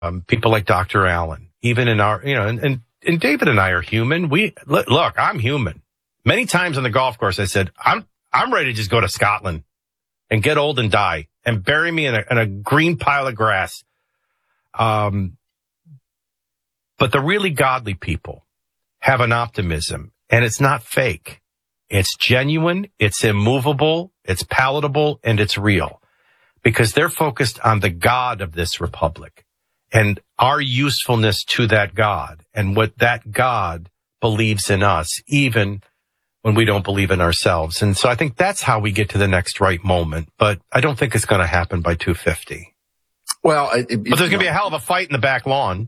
People like Dr. Allen, even in our, and David and I are human. Look, I'm human. Many times on the golf course, I said, I'm ready to just go to Scotland and get old and die and bury me in a green pile of grass. But the really godly people have an optimism, and it's not fake. It's genuine, it's immovable, it's palatable, and it's real, because they're focused on the God of this republic and our usefulness to that God and what that God believes in us, even when we don't believe in ourselves. And so I think that's how we get to the next right moment. But I don't think it's going to happen by 250. Well, but there's going to be a hell of a fight in the back lawn.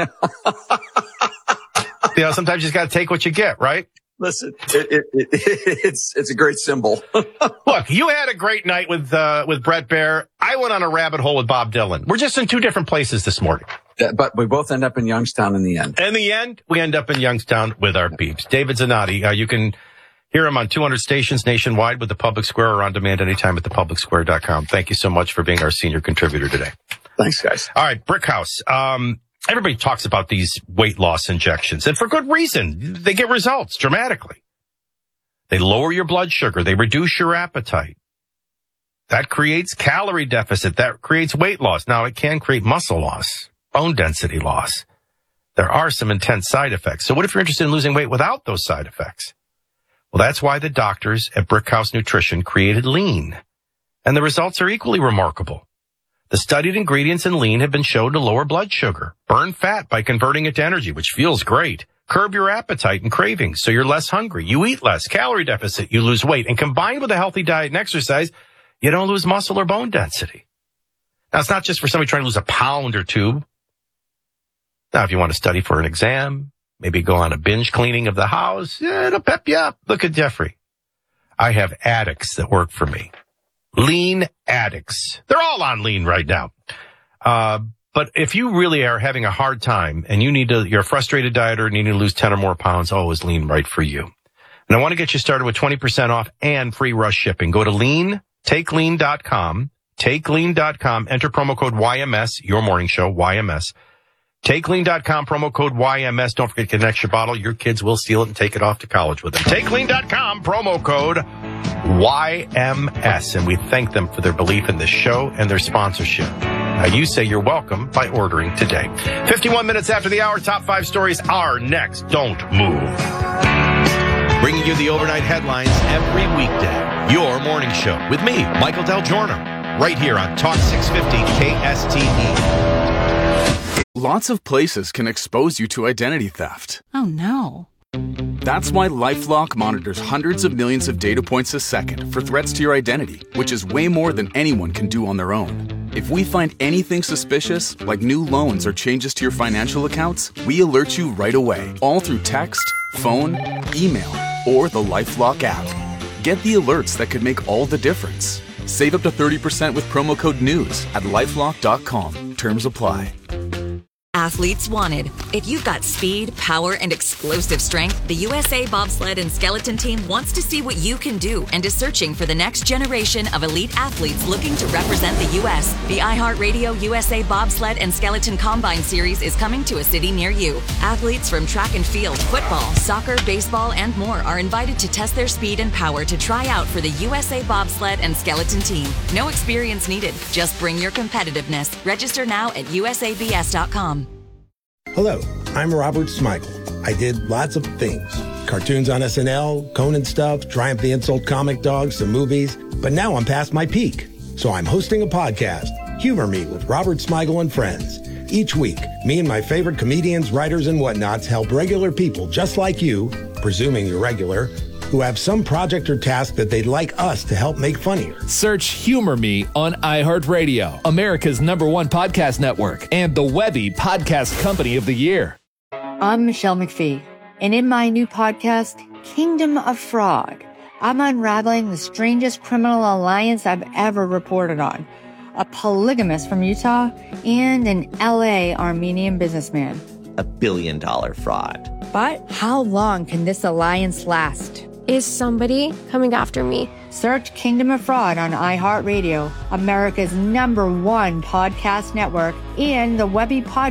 Sometimes you just got to take what you get, right? Listen, it's a great symbol. Look, you had a great night with Brett Baer. I went on a rabbit hole with Bob Dylan. We're just in two different places this morning. But we both end up in Youngstown in the end. In the end, we end up in Youngstown with our peeps. David Zanotti, you can hear him on 200 stations nationwide with the Public Square or on demand anytime at thepublicsquare.com. Thank you so much for being our senior contributor today. Thanks, guys. All right, Brickhouse. Everybody talks about these weight loss injections, and for good reason. They get results dramatically. They lower your blood sugar. They reduce your appetite. That creates calorie deficit. That creates weight loss. Now, it can create muscle loss, bone density loss. There are some intense side effects. So what if you're interested in losing weight without those side effects? Well, that's why the doctors at Brickhouse Nutrition created Lean, and the results are equally remarkable. The studied ingredients in Lean have been shown to lower blood sugar, burn fat by converting it to energy, which feels great, curb your appetite and cravings so you're less hungry, you eat less, calorie deficit, you lose weight, and combined with a healthy diet and exercise, you don't lose muscle or bone density. Now, it's not just for somebody trying to lose a pound or two. Now, if you want to study for an exam, maybe go on a binge cleaning of the house, it'll pep you up. Look at Jeffrey. I have addicts that work for me. Lean addicts. They're all on Lean right now. But if you really are having a hard time and you're a frustrated dieter and you need to lose 10 or more pounds, is Lean right for you? And I want to get you started with 20% off and free rush shipping. Go to takelean.com, takelean.com, enter promo code YMS, your morning show, YMS. TakeLean.com, promo code YMS. Don't forget to get an extra bottle. Your kids will steal it and take it off to college with them. TakeLean.com, promo code YMS. And we thank them for their belief in this show and their sponsorship. Now, you say you're welcome by ordering today. 51 minutes after the hour, top 5 stories are next. Don't move. Bringing you the overnight headlines every weekday. Your morning show with me, Michael Del Giorno, right here on Talk 650 KSTE. Lots of places can expose you to identity theft. Oh, no. That's why LifeLock monitors hundreds of millions of data points a second for threats to your identity, which is way more than anyone can do on their own. If we find anything suspicious, like new loans or changes to your financial accounts, we alert you right away, all through text, phone, email, or the LifeLock app. Get the alerts that could make all the difference. Save up to 30% with promo code NEWS at LifeLock.com. Terms apply. Athletes wanted. If you've got speed, power, and explosive strength, the USA Bobsled and Skeleton Team wants to see what you can do and is searching for the next generation of elite athletes looking to represent the U.S. The iHeartRadio USA Bobsled and Skeleton Combine Series is coming to a city near you. Athletes from track and field, football, soccer, baseball, and more are invited to test their speed and power to try out for the USA Bobsled and Skeleton Team. No experience needed. Just bring your competitiveness. Register now at usabs.com. Hello, I'm Robert Smigel. I did lots of things. Cartoons on SNL, Conan stuff, Triumph the Insult comic dogs, some movies. But now I'm past my peak. So I'm hosting a podcast, Humor Me with Robert Smigel and Friends. Each week, me and my favorite comedians, writers, and whatnots help regular people just like you, presuming you're regular, who have some project or task that they'd like us to help make funnier. Search Humor Me on iHeartRadio, America's #1 podcast network, and the Webby Podcast Company of the Year. I'm Michelle McPhee, and in my new podcast, Kingdom of Frog, I'm unraveling the strangest criminal alliance I've ever reported on. A polygamist from Utah and an LA Armenian businessman. $1 billion fraud. But how long can this alliance last? Is somebody coming after me? Search Kingdom of Fraud on iHeartRadio, America's #1 podcast network, and the Webby Podcast